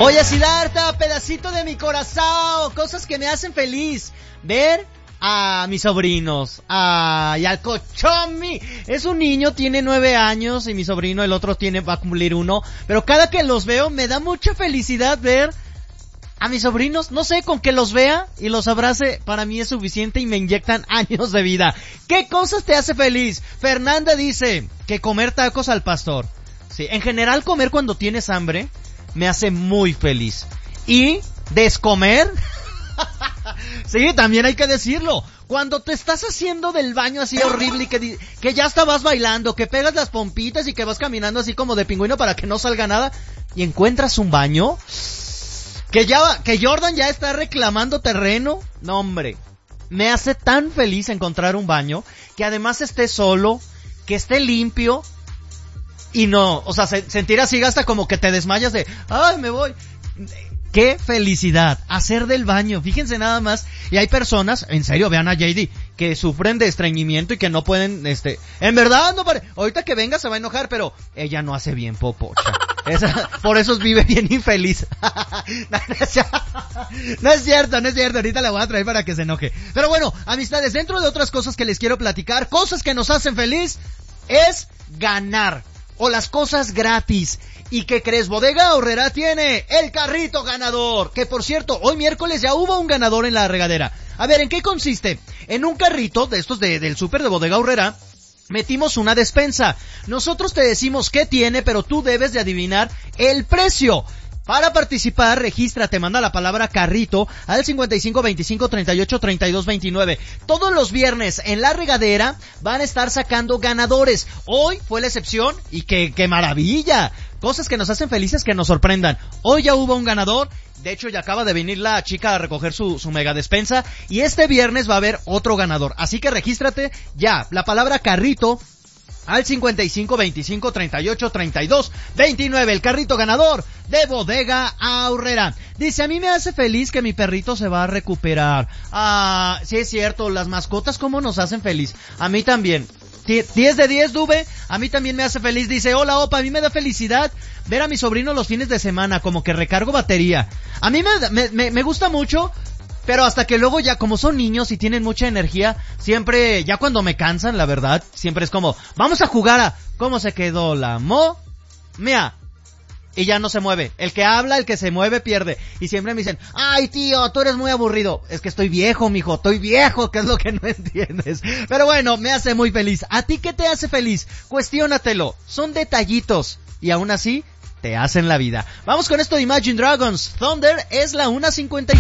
Oye, Siddhartha, pedacito de mi corazón, cosas que me hacen feliz. Ver a mis sobrinos, y al Cochomi. Es un niño, tiene 9 años, y mi sobrino, el otro va a cumplir 1. Pero cada que los veo, me da mucha felicidad ver a mis sobrinos. No sé, con que los vea y los abrace, para mí es suficiente y me inyectan años de vida. ¿Qué cosas te hace feliz? Fernanda dice que comer tacos al pastor. Sí, en general comer cuando tienes hambre me hace muy feliz. Y descomer, sí, también hay que decirlo. Cuando te estás haciendo del baño así horrible y que ya hasta vas bailando, que pegas las pompitas y que vas caminando así como de pingüino para que no salga nada, y encuentras un baño que Jordan ya está reclamando terreno. No, hombre, me hace tan feliz encontrar un baño que además esté solo, que esté limpio. Y no, o sea, sentir así hasta como que te desmayas de, ay, me voy. ¡Qué felicidad! Hacer del baño, fíjense nada más. Y hay personas, en serio, vean a JD, que sufren de estreñimiento y que no pueden, en verdad, no ahorita que venga se va a enojar, pero ella no hace bien popocha. Por eso vive bien infeliz. No es cierto, ahorita la voy a traer para que se enoje. Pero bueno, amistades, dentro de otras cosas que les quiero platicar, cosas que nos hacen feliz, es ganar. O las cosas gratis. ¿Y qué crees? Bodega Aurrerá tiene el carrito ganador. Que por cierto, hoy miércoles ya hubo un ganador en la regadera. A ver, ¿en qué consiste? En un carrito de estos del súper de Bodega Aurrerá metimos una despensa. Nosotros te decimos qué tiene, pero tú debes de adivinar el precio. Para participar, regístrate, manda la palabra carrito al 55 25 38 32 29. Todos los viernes en la regadera van a estar sacando ganadores. Hoy fue la excepción y qué maravilla. Cosas que nos hacen felices, que nos sorprendan. Hoy ya hubo un ganador. De hecho, ya acaba de venir la chica a recoger su mega despensa. Y este viernes va a haber otro ganador. Así que regístrate ya, la palabra carrito al 55 25 38 32 29, el carrito ganador de Bodega Aurrerá. Dice, a mí me hace feliz que mi perrito se va a recuperar. Sí es cierto, las mascotas cómo nos hacen feliz. A mí también. 10 de 10, Dube, a mí también me hace feliz. Dice, hola Opa, a mí me da felicidad ver a mi sobrino los fines de semana, como que recargo batería. A mí me gusta mucho. Pero hasta que luego ya, como son niños y tienen mucha energía, siempre, ya cuando me cansan, la verdad, siempre es como, vamos a jugar a, ¿cómo se quedó la momia? Y ya no se mueve. El que habla, el que se mueve, pierde. Y siempre me dicen, ay tío, tú eres muy aburrido. Es que estoy viejo, mijo, estoy viejo, que es lo que no entiendes. Pero bueno, me hace muy feliz. ¿A ti qué te hace feliz? Cuestiónatelo. Son detallitos. Y aún así, te hacen la vida. Vamos con esto de Imagine Dragons. Thunder es la 1:55.